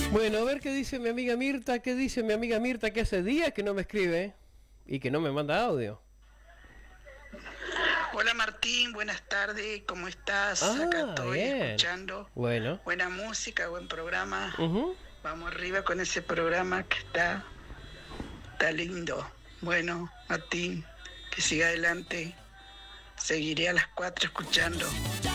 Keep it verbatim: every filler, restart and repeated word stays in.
Bueno, a ver qué dice mi amiga Mirta, qué dice mi amiga Mirta, que hace días que no me escribe y que no me manda audio. Hola Martín, buenas tardes, ¿cómo estás? Ah, Acá estoy bien. escuchando Bueno. buena música, buen programa. Uh-huh. Vamos arriba con ese programa que está, está lindo. Bueno, Martín, que siga adelante. Seguiré a las cuatro escuchando.